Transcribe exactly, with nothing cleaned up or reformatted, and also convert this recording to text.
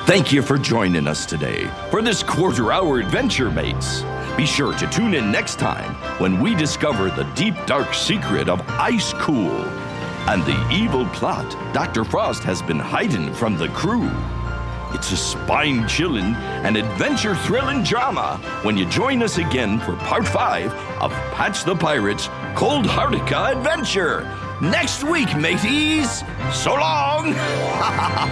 Thank you for joining us today for this quarter-hour adventure, mates. Be sure to tune in next time when we discover the deep, dark secret of Ice Cool and the evil plot Doctor Frost has been hiding from the crew. It's a spine-chilling and adventure-thrilling drama when you join us again for part five of Patch the Pirate's Cold Heartica Adventure. Next week, mateys! So long!